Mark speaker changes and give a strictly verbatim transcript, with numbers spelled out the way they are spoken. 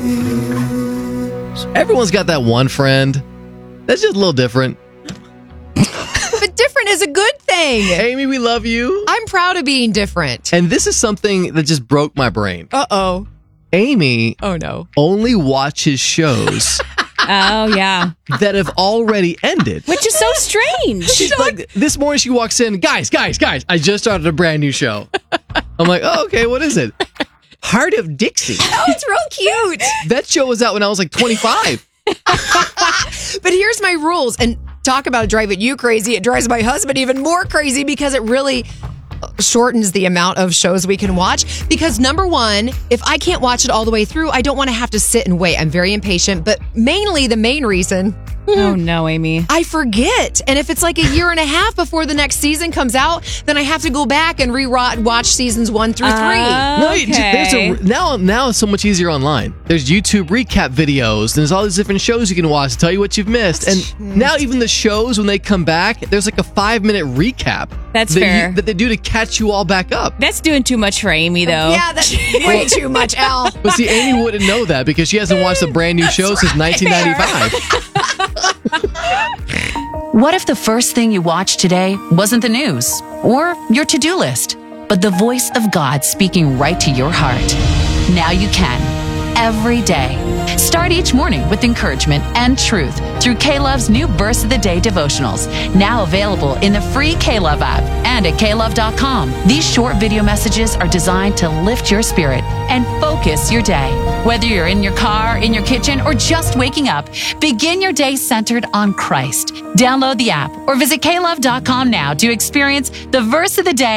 Speaker 1: Everyone's got that one friend that's just a little different.
Speaker 2: But different is a good thing.
Speaker 1: Amy, we love you.
Speaker 2: I'm proud of being different.
Speaker 1: And this is something that just broke my brain.
Speaker 2: Uh-oh.
Speaker 1: Amy
Speaker 2: oh, no.
Speaker 1: only watches shows
Speaker 3: oh, yeah.
Speaker 1: that have already ended.
Speaker 3: Which is so strange.
Speaker 1: She's like, this morning she walks in, guys, guys, guys, I just started a brand new show. I'm like, oh, okay, what is it? Heart of Dixie.
Speaker 2: Oh, it's real cute.
Speaker 1: That show was out when I was like twenty-five.
Speaker 2: But here's my rules. And talk about driving you crazy. It drives my husband even more crazy because it really shortens the amount of shows we can watch. Because number one, if I can't watch it all the way through, I don't want to have to sit and wait. I'm very impatient. But mainly the main reason...
Speaker 3: Oh, no, Amy.
Speaker 2: I forget. And if it's like a year and a half before the next season comes out, then I have to go back and re-watch seasons one through three.
Speaker 3: Uh,
Speaker 1: No,
Speaker 3: okay.
Speaker 1: you- there's a, now, now it's so much easier online. There's YouTube recap videos. There's all these different shows you can watch to tell you what you've missed. And now even the shows, when they come back, there's like a five-minute recap.
Speaker 3: That's
Speaker 1: that
Speaker 3: fair.
Speaker 1: You, that they do to catch you all back up.
Speaker 3: That's doing too much for Amy, though.
Speaker 2: Yeah, that's way too much, Al.
Speaker 1: But see, Amy wouldn't know that because she hasn't watched a brand new show since nineteen ninety-five.
Speaker 4: What if the first thing you watched today wasn't the news or your to-do list, but the voice of God speaking right to your heart? Now you can, every day. Start each morning with encouragement and truth through K-Love's new Verse of the Day devotionals, now available in the free K-Love app and at K love dot com. These short video messages are designed to lift your spirit and focus your day. Whether you're in your car, in your kitchen, or just waking up, begin your day centered on Christ. Download the app or visit K love dot com now to experience the Verse of the Day